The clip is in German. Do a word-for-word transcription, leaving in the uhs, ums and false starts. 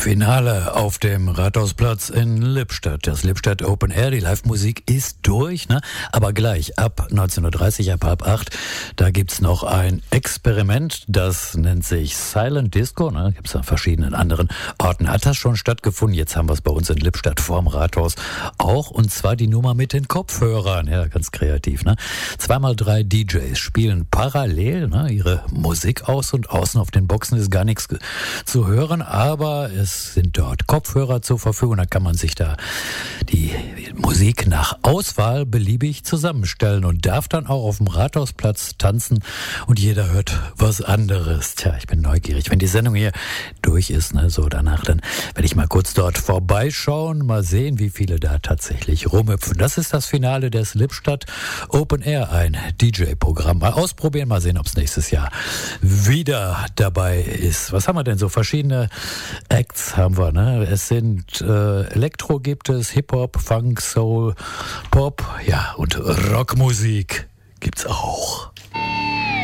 Finale auf dem Rathausplatz in Lippstadt. Das Lippstadt Open Air, die Live-Musik ist durch, ne? Aber gleich ab neunzehn Uhr dreißig, ab halb acht, da gibt's noch ein Experiment, das nennt sich Silent Disco, ne? Gibt's an verschiedenen anderen Orten. Hat das schon stattgefunden? Jetzt haben wir es bei uns in Lippstadt vorm Rathaus auch, und zwar die Nummer mit den Kopfhörern. Ja, ganz kreativ, ne? Zweimal drei D Js spielen parallel, ne, ihre Musik aus, und außen auf den Boxen ist gar nichts zu hören, aber es sind dort Kopfhörer zur Verfügung, da kann man sich da die Musik nach Auswahl beliebig zusammenstellen und darf dann auch auf dem Rathausplatz tanzen, und jeder hört was anderes. Tja, ich bin neugierig. Wenn die Sendung hier durch ist, ne, so danach, dann werde ich mal kurz dort vorbeischauen, mal sehen, wie viele da tatsächlich rumhüpfen. Das ist das Finale des Lippstadt Open Air, ein D J-Programm. Mal ausprobieren, mal sehen, ob es nächstes Jahr wieder dabei ist. Was haben wir denn so? Verschiedene Acts haben wir, ne? Es sind äh, Elektro gibt es, Hip-Hop, Funk, Soul, Pop, ja, und Rockmusik gibt's auch.